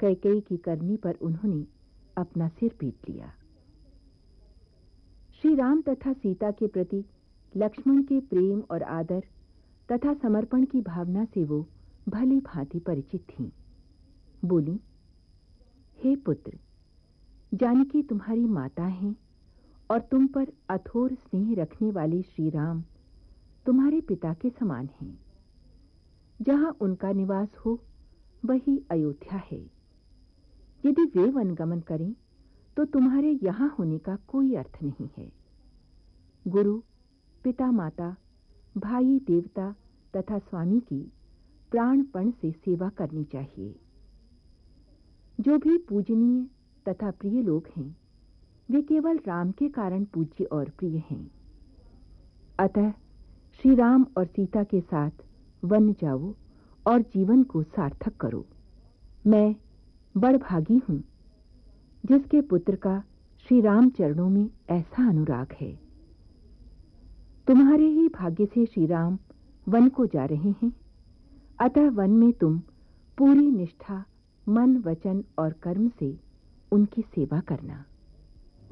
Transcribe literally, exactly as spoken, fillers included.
कैकेयी की करनी पर उन्होंने अपना सिर पीट लिया। श्री राम तथा सीता के प्रति लक्ष्मण के प्रेम और आदर तथा समर्पण की भावना से वो भली भांति परिचित थीं। बोली, हे पुत्र, जानकी तुम्हारी माता हैं और तुम पर अथोर स्नेह रखने वाले श्री राम तुम्हारे पिता के समान हैं। जहां उनका निवास हो वही अयोध्या है। यदि वे वनगमन करें तो तुम्हारे यहां होने का कोई अर्थ नहीं है। गुरु, पिता, माता, भाई, देवता तथा स्वामी की प्राणपण से सेवा करनी चाहिए। जो भी पूजनीय तथा प्रिय लोग हैं वे केवल राम के कारण पूज्य और प्रिय हैं। अतः श्री राम और सीता के साथ वन जाओ और जीवन को सार्थक करो। मैं बड़भागी हूं जिसके पुत्र का श्री राम चरणों में ऐसा अनुराग है। तुम्हारे ही भाग्य से श्री राम वन को जा रहे हैं, अतः वन में तुम पूरी निष्ठा, मन, वचन और कर्म से उनकी सेवा करना।